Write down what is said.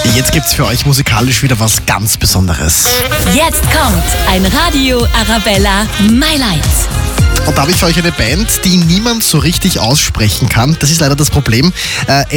Jetzt gibt's für euch musikalisch wieder was ganz Besonderes. Jetzt kommt ein Radio Arabella My Light. Und da habe ich für euch eine Band, die niemand so richtig aussprechen kann. Das ist leider das Problem.